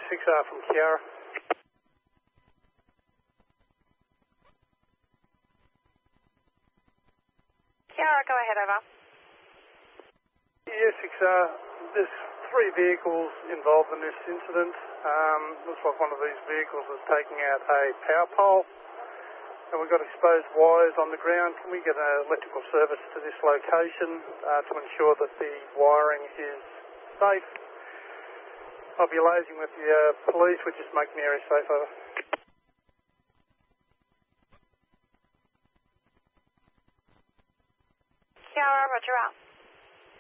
6R from Kiara. Kiara, go ahead, over. Yes, 6R. There's 3 vehicles involved in this incident. Looks like one of these vehicles was taking out a power pole, and we've got exposed wires on the ground. Can we get an electrical service to this location to ensure that the wiring is safe? I'll be liaising with the police. We're just making the area safe, over. Kiara, roger out.